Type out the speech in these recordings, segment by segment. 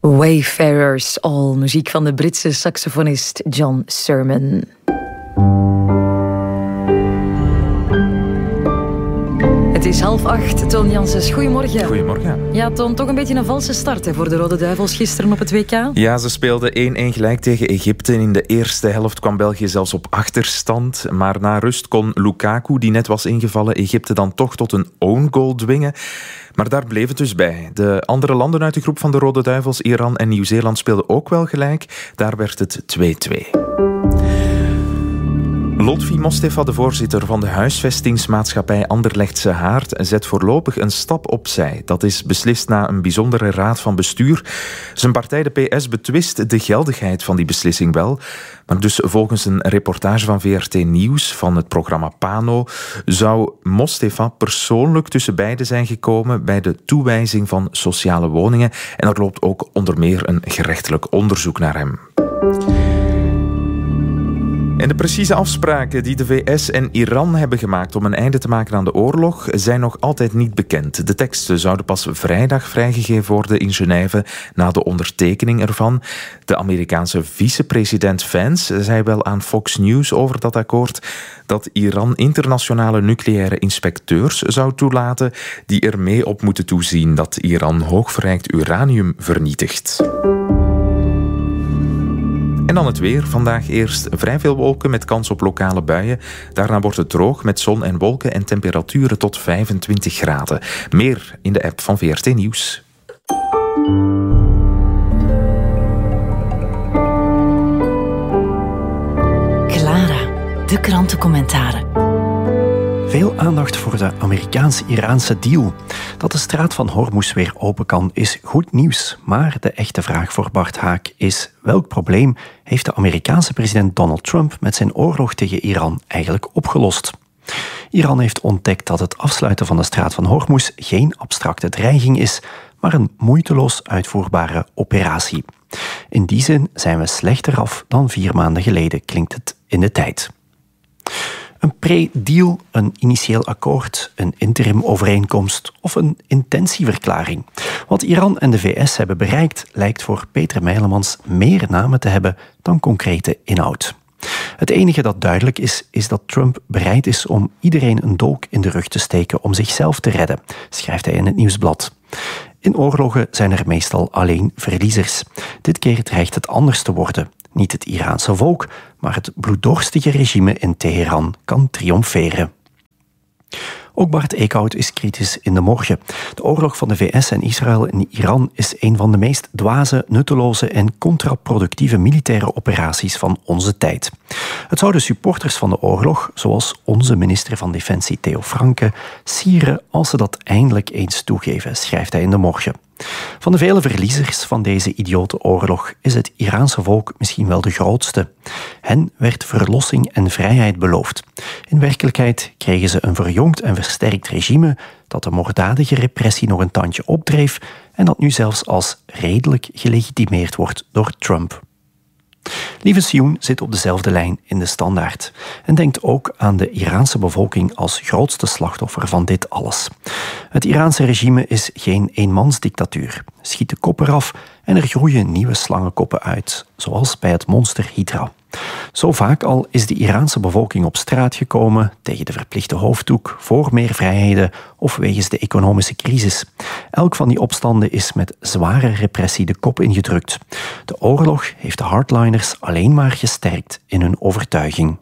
Wayfarers All, muziek van de Britse saxofonist John Surman. Het is 7:30. Toon Janssens, goedemorgen. Goedemorgen. Ja, Toon, toch een beetje een valse start voor de Rode Duivels gisteren op het WK. Ja, ze speelden 1-1 gelijk tegen Egypte. En in de eerste helft kwam België zelfs op achterstand. Maar na rust kon Lukaku, die net was ingevallen, Egypte dan toch tot een own goal dwingen. Maar daar bleef het dus bij. De andere landen uit de groep van de Rode Duivels, Iran en Nieuw-Zeeland, speelden ook wel gelijk. Daar werd het 2-2. Lotfi Mostefa, de voorzitter van de huisvestingsmaatschappij Anderlechtse Haard, zet voorlopig een stap opzij. Dat is beslist na een bijzondere raad van bestuur. Zijn partij, de PS, betwist de geldigheid van die beslissing wel. Maar dus volgens een reportage van VRT Nieuws van het programma Pano zou Mostefa persoonlijk tussen beiden zijn gekomen bij de toewijzing van sociale woningen. En er loopt ook onder meer een gerechtelijk onderzoek naar hem. En de precieze afspraken die de VS en Iran hebben gemaakt om een einde te maken aan de oorlog zijn nog altijd niet bekend. De teksten zouden pas vrijdag vrijgegeven worden in Genève na de ondertekening ervan. De Amerikaanse vicepresident Vance zei wel aan Fox News over dat akkoord dat Iran internationale nucleaire inspecteurs zou toelaten die er mee op moeten toezien dat Iran hoogverrijkt uranium vernietigt. En dan het weer. Vandaag eerst vrij veel wolken met kans op lokale buien. Daarna wordt het droog met zon en wolken en temperaturen tot 25 graden. Meer in de app van VRT Nieuws. Clara, de krantencommentaren. Veel aandacht voor de Amerikaans-Iraanse deal. Dat de straat van Hormuz weer open kan, is goed nieuws. Maar de echte vraag voor Bart Haak is: welk probleem heeft de Amerikaanse president Donald Trump met zijn oorlog tegen Iran eigenlijk opgelost? Iran heeft ontdekt dat het afsluiten van de straat van Hormuz geen abstracte dreiging is, maar een moeiteloos uitvoerbare operatie. In die zin zijn we slechter af dan 4 maanden geleden, klinkt het in de tijd. Een pre-deal, een initieel akkoord, een interim-overeenkomst of een intentieverklaring. Wat Iran en de VS hebben bereikt lijkt voor Peter Meilemans meer namen te hebben dan concrete inhoud. Het enige dat duidelijk is dat Trump bereid is om iedereen een dolk in de rug te steken om zichzelf te redden, schrijft hij in het Nieuwsblad. In oorlogen zijn er meestal alleen verliezers. Dit keer dreigt het anders te worden. Niet het Iraanse volk, maar het bloeddorstige regime in Teheran kan triomferen. Ook Bart Eekhout is kritisch in de morgen. De oorlog van de VS en Israël in Iran is een van de meest dwaze, nutteloze en contraproductieve militaire operaties van onze tijd. Het zou de supporters van de oorlog, zoals onze minister van Defensie Theo Franke, sieren als ze dat eindelijk eens toegeven, schrijft hij in de morgen. Van de vele verliezers van deze idiote oorlog is het Iraanse volk misschien wel de grootste. Hen werd verlossing en vrijheid beloofd. In werkelijkheid kregen ze een verjongd en versterkt regime dat de moorddadige repressie nog een tandje opdreef en dat nu zelfs als redelijk gelegitimeerd wordt door Trump. Lieve Sioen zit op dezelfde lijn in de Standaard en denkt ook aan de Iraanse bevolking als grootste slachtoffer van dit alles. Het Iraanse regime is geen eenmansdictatuur. Schiet de kop eraf en er groeien nieuwe slangenkoppen uit, zoals bij het monster Hydra. Zo vaak al is de Iraanse bevolking op straat gekomen tegen de verplichte hoofddoek, voor meer vrijheden of wegens de economische crisis. Elk van die opstanden is met zware repressie de kop ingedrukt. De oorlog heeft de hardliners alleen maar gesterkt in hun overtuiging.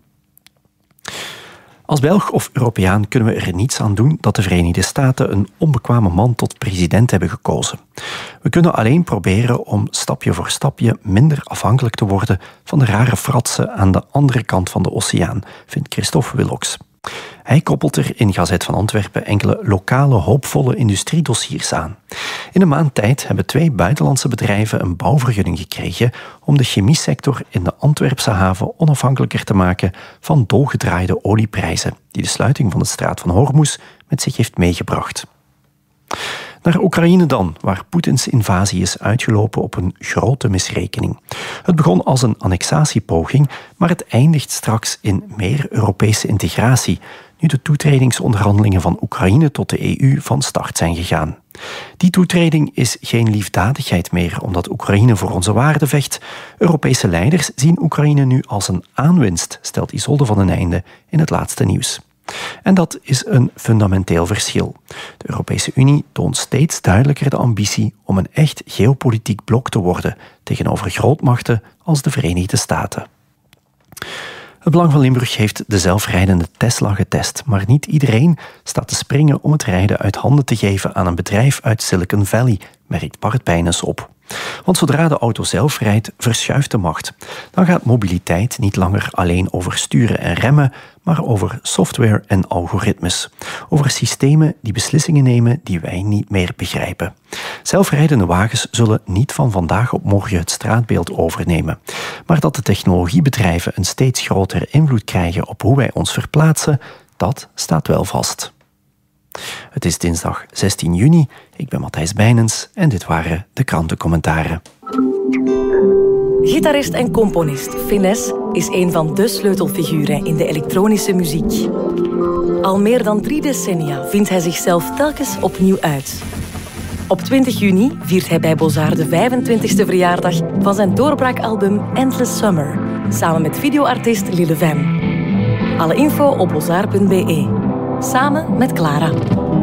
Als Belg of Europeaan kunnen we er niets aan doen dat de Verenigde Staten een onbekwame man tot president hebben gekozen. We kunnen alleen proberen om stapje voor stapje minder afhankelijk te worden van de rare fratsen aan de andere kant van de oceaan, vindt Christophe Willocks. Hij koppelt er in Gazet van Antwerpen enkele lokale hoopvolle industriedossiers aan. In een maand tijd hebben 2 buitenlandse bedrijven een bouwvergunning gekregen om de chemiesector in de Antwerpse haven onafhankelijker te maken van dolgedraaide olieprijzen, die de sluiting van de straat van Hormuz met zich heeft meegebracht. Naar Oekraïne dan, waar Poetins invasie is uitgelopen op een grote misrekening. Het begon als een annexatiepoging, maar het eindigt straks in meer Europese integratie, nu de toetredingsonderhandelingen van Oekraïne tot de EU van start zijn gegaan. Die toetreding is geen liefdadigheid meer omdat Oekraïne voor onze waarden vecht. Europese leiders zien Oekraïne nu als een aanwinst, stelt Isolde van den Einde in het laatste nieuws. En dat is een fundamenteel verschil. De Europese Unie toont steeds duidelijker de ambitie om een echt geopolitiek blok te worden tegenover grootmachten als de Verenigde Staten. Het Belang van Limburg heeft de zelfrijdende Tesla getest, maar niet iedereen staat te springen om het rijden uit handen te geven aan een bedrijf uit Silicon Valley, merkt Bart Bijnes op. Want zodra de auto zelf rijdt, verschuift de macht. Dan gaat mobiliteit niet langer alleen over sturen en remmen, maar over software en algoritmes. Over systemen die beslissingen nemen die wij niet meer begrijpen. Zelfrijdende wagens zullen niet van vandaag op morgen het straatbeeld overnemen. Maar dat de technologiebedrijven een steeds grotere invloed krijgen op hoe wij ons verplaatsen, dat staat wel vast. Het is dinsdag 16 juni. Ik ben Matthijs Bijnens en dit waren de krantencommentaren. Gitarist en componist Finesse is een van de sleutelfiguren in de elektronische muziek. Al meer dan 3 decennia vindt hij zichzelf telkens opnieuw uit. Op 20 juni viert hij bij Bozar de 25e verjaardag van zijn doorbraakalbum Endless Summer, samen met videoartiest Lille Van. Alle info op bozar.be. Samen met Clara.